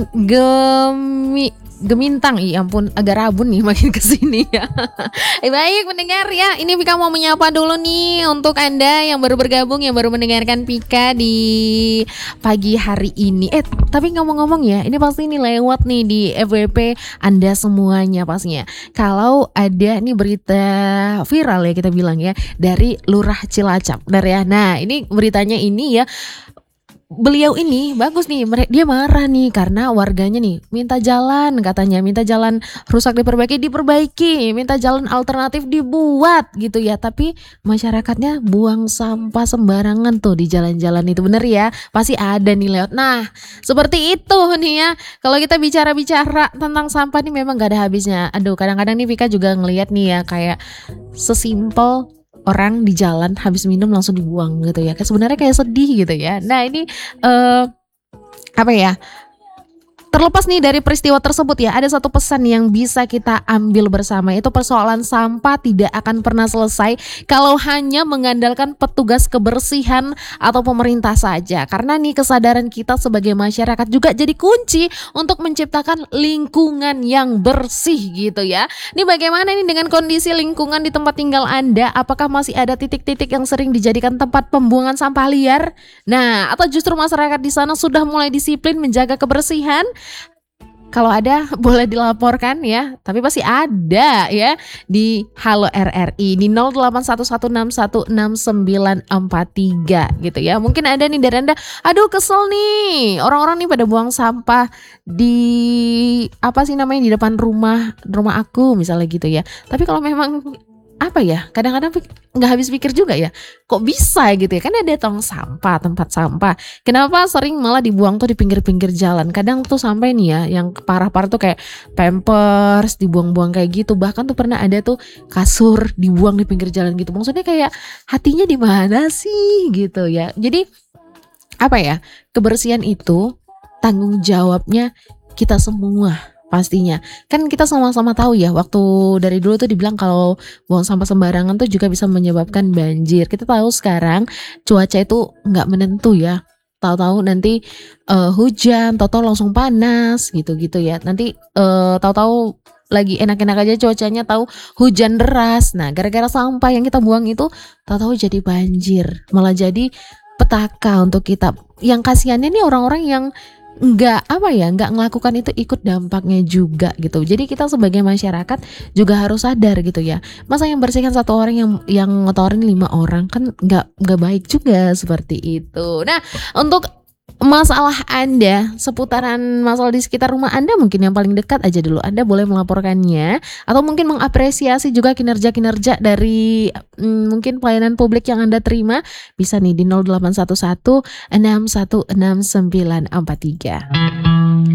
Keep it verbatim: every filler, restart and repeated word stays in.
Gemi Gemintang, ya ampun agak rabun nih makin ke sini ya. Eh, baik pendengar ya, ini Pika mau menyapa dulu nih untuk Anda yang baru bergabung, yang baru mendengarkan Pika di pagi hari ini. Eh tapi ngomong-ngomong ya, ini pasti ini lewat nih di F W P Anda semuanya pastinya. Kalau ada nih berita viral ya kita bilang ya, dari Lurah Cilacap. Bentar ya. Nah ini beritanya ini ya, beliau ini bagus nih, mere- dia marah nih karena warganya nih minta jalan, katanya minta jalan rusak diperbaiki, diperbaiki, minta jalan alternatif dibuat gitu ya, tapi masyarakatnya buang sampah sembarangan tuh di jalan-jalan itu, bener ya, pasti ada nih lewat. Nah seperti itu nih ya, kalau kita bicara-bicara tentang sampah nih memang gak ada habisnya. Aduh kadang-kadang nih Vika juga ngelihat nih ya, kayak sesimpel orang di jalan habis minum langsung dibuang gitu ya, kayak sebenarnya kayak sedih gitu ya. Nah ini eh apa ya, terlepas nih dari peristiwa tersebut ya, ada satu pesan yang bisa kita ambil bersama, itu persoalan sampah tidak akan pernah selesai kalau hanya mengandalkan petugas kebersihan atau pemerintah saja. Karena nih kesadaran kita sebagai masyarakat juga jadi kunci untuk menciptakan lingkungan yang bersih gitu ya. Ini bagaimana nih dengan kondisi lingkungan di tempat tinggal Anda? Apakah masih ada titik-titik yang sering dijadikan tempat pembuangan sampah liar? Nah, atau justru masyarakat di sana sudah mulai disiplin menjaga kebersihan? Kalau ada boleh dilaporkan ya, tapi pasti ada ya di Halo R R I di nol delapan satu satu enam satu enam sembilan empat tiga gitu ya. Mungkin ada nih dari Anda, aduh kesel nih orang-orang nih pada buang sampah di apa sih namanya, di depan rumah rumah aku misalnya gitu ya. Tapi kalau memang apa ya, kadang-kadang pik- nggak habis pikir juga ya, kok bisa gitu ya, kan ada tong sampah, tempat sampah, kenapa sering malah dibuang tuh di pinggir-pinggir jalan. Kadang tuh sampai nih ya, yang parah-parah tuh kayak pampers dibuang-buang kayak gitu, bahkan tuh pernah ada tuh kasur dibuang di pinggir jalan gitu. Maksudnya kayak hatinya di mana sih gitu ya. Jadi apa ya, kebersihan itu tanggung jawabnya kita semua pastinya. Kan kita sama-sama tahu ya, waktu dari dulu tuh dibilang kalau buang sampah sembarangan tuh juga bisa menyebabkan banjir. Kita tahu sekarang cuaca itu nggak menentu ya. Tahu-tahu nanti eh, hujan, tahu-tahu langsung panas gitu-gitu ya. Nanti eh, tahu-tahu lagi enak-enak aja cuacanya, tahu hujan deras. Nah, gara-gara sampah yang kita buang itu tahu-tahu jadi banjir. Malah jadi petaka untuk kita. Yang kasihannya nih orang-orang yang nggak apa ya, nggak melakukan itu ikut dampaknya juga gitu. Jadi kita sebagai masyarakat juga harus sadar gitu ya. Masa yang bersihkan satu orang, yang yang ngetorin lima orang, kan nggak nggak baik juga seperti itu. Nah untuk masalah Anda, seputaran masalah di sekitar rumah Anda mungkin yang paling dekat aja dulu, Anda boleh melaporkannya, atau mungkin mengapresiasi juga kinerja-kinerja dari mm, mungkin pelayanan publik yang Anda terima, bisa nih di nol delapan satu satu enam satu enam sembilan empat tiga.